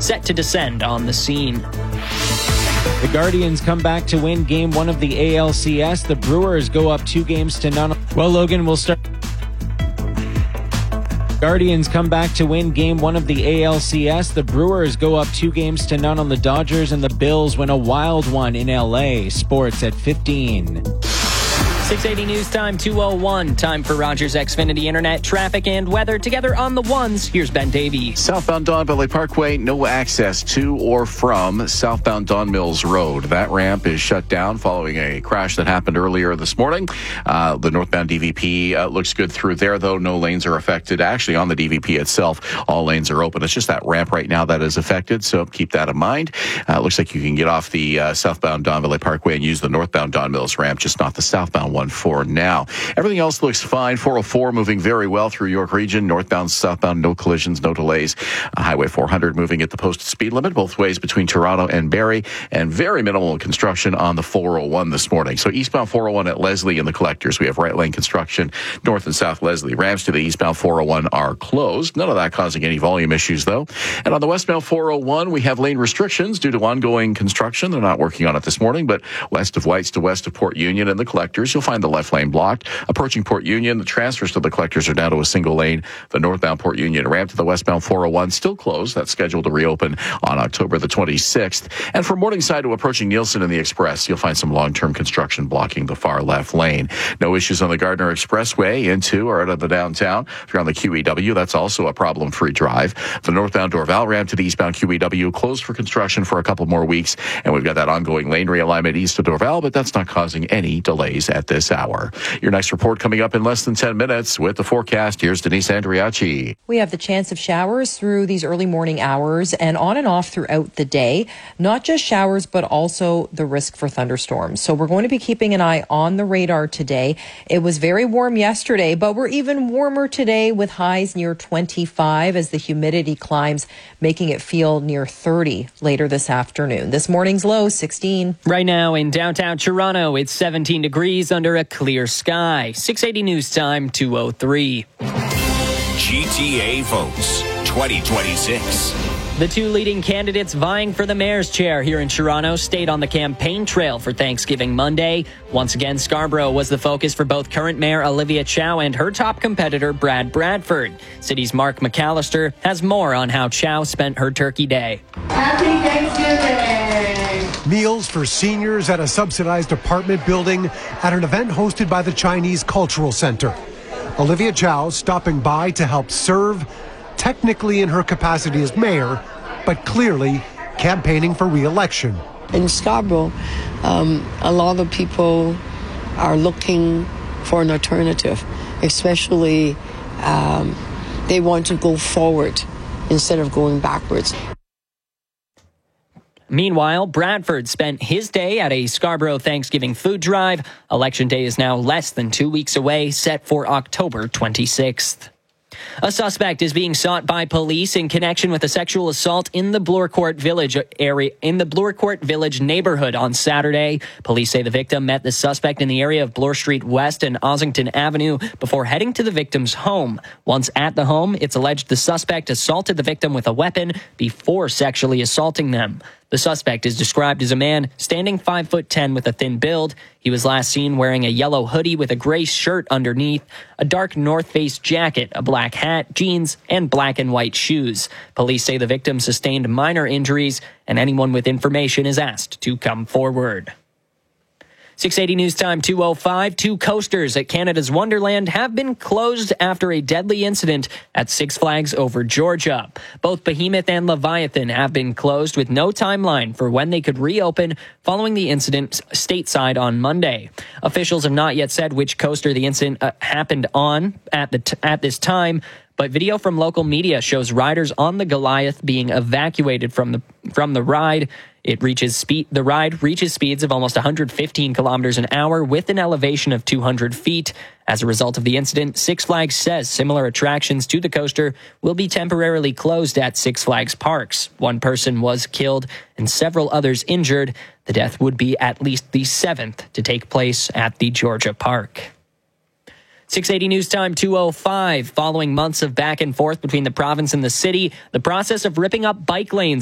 set to descend on the scene. The Guardians come back to win Game 1 of the ALCS. The Brewers go up 2-0. Well, Logan, we'll start. Guardians come back to win Game 1 of the ALCS. The Brewers go up 2-0 on the Dodgers, and the Bills win a wild one in LA. Sports at 15. 680 News Time, 2:01. Time for Rogers Xfinity Internet, traffic, and weather. Together on the ones, here's Ben Davies. Southbound Don Valley Parkway, no access to or from southbound Don Mills Road. That ramp is shut down following a crash that happened earlier this morning. The northbound DVP looks good through there, though. No lanes are affected. Actually, on the DVP itself, all lanes are open. It's just that ramp right now that is affected, so keep that in mind. Looks like you can get off the southbound Don Valley Parkway and use the northbound Don Mills ramp, just not the southbound one for now. Everything else looks fine. 404 moving very well through York Region. Northbound, southbound, no collisions, no delays. Highway 400 moving at the posted speed limit both ways between Toronto and Barrie, and very minimal construction on the 401 this morning. So eastbound 401 at Leslie and the Collectors, we have right lane construction north and south Leslie. Ramps to the eastbound 401 are closed. None of that causing any volume issues, though. And on the westbound 401, we have lane restrictions due to ongoing construction. They're not working on it this morning, but west of Whites to west of Port Union and the Collectors, you'll find the left lane blocked. Approaching Port Union, the transfers to the Collectors are down to a single lane. The northbound Port Union ramp to the westbound 401 still closed. That's scheduled to reopen on October the 26th. And from Morningside to approaching Nielsen and the Express, you'll find some long-term construction blocking the far left lane. No issues on the Gardner Expressway into or out of the downtown. If you're on the QEW, that's also a problem-free drive. The northbound Dorval ramp to the eastbound QEW closed for construction for a couple more weeks, and we've got that ongoing lane realignment east of Dorval, but that's not causing any delays at this hour. Your next report coming up in less than 10 minutes with the forecast. Here's Denise Andriachi. We have the chance of showers through these early morning hours and on and off throughout the day. Not just showers, but also the risk for thunderstorms. So we're going to be keeping an eye on the radar today. It was very warm yesterday, but we're even warmer today with highs near 25 as the humidity climbs, making it feel near 30 later this afternoon. This morning's low, 16. Right now in downtown Toronto, it's 17 degrees under a clear sky. 680 News Time, 2:03. GTA votes 2026. The two leading candidates vying for the mayor's chair here in Toronto stayed on the campaign trail for Thanksgiving Monday. Once again, Scarborough was the focus for both current Mayor Olivia Chow and her top competitor, Brad Bradford. City's Mark McAllister has more on how Chow spent her turkey day. Happy Thanksgiving! Meals for seniors at a subsidized apartment building at an event hosted by the Chinese Cultural Center. Olivia Chow stopping by to help serve, technically in her capacity as mayor, but clearly campaigning for re-election. In Scarborough, a lot of people are looking for an alternative, especially they want to go forward instead of going backwards. Meanwhile, Bradford spent his day at a Scarborough Thanksgiving food drive. Election Day is now less than 2 weeks away, set for October 26th. A suspect is being sought by police in connection with a sexual assault in the Bloorcourt Village neighborhood on Saturday. Police say the victim met the suspect in the area of Bloor Street West and Ossington Avenue before heading to the victim's home. Once at the home, it's alleged the suspect assaulted the victim with a weapon before sexually assaulting them. The suspect is described as a man standing 5'10" with a thin build. He was last seen wearing a yellow hoodie with a gray shirt underneath, a dark North Face jacket, a black hat, jeans, and black and white shoes. Police say the victim sustained minor injuries, and anyone with information is asked to come forward. 680 News Time, 2:05. Two coasters at Canada's Wonderland have been closed after a deadly incident at Six Flags Over Georgia. Both Behemoth and Leviathan have been closed with no timeline for when they could reopen following the incident stateside on Monday. Officials have not yet said which coaster the incident happened on at this time, but video from local media shows riders on the Goliath being evacuated from the ride. The ride reaches speeds of almost 115 kilometers an hour with an elevation of 200 feet. As a result of the incident, Six Flags says similar attractions to the coaster will be temporarily closed at Six Flags parks. One person was killed and several others injured. The death would be at least the seventh to take place at the Georgia park. 680 News Time, 2:05. Following months of back and forth between the province and the city, the process of ripping up bike lanes